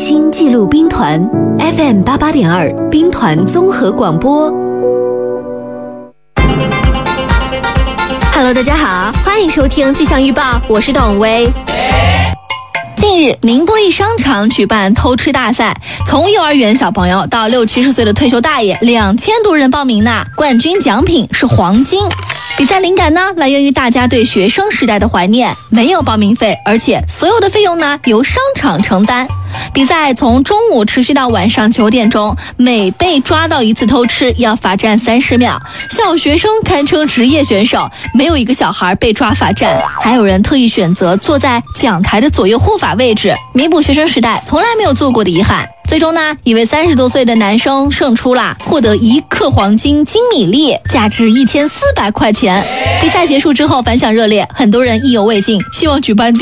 心记录兵团 FM88.2 兵团综合广播。 Hello， 大家好，欢迎收听气象预报，我是董薇。近日，宁波一商场举办偷吃大赛，从幼儿园小朋友到60-70岁的退休大爷，2000多人报名呢。冠军奖品是黄金。比赛灵感呢，来源于大家对学生时代的怀念，没有报名费，而且所有的费用呢由商场承担。比赛从中午持续到晚上9点钟，每被抓到一次偷吃要罚站30秒。小学生堪称职业选手，没有一个小孩被抓罚站，还有人特意选择坐在讲台的左右护法位置，弥补学生时代从来没有做过的遗憾。最终呢，一位30多岁的男生胜出啦，获得1克黄金金米粒，价值1400块钱。比赛结束之后反响热烈，很多人意犹未尽，希望举办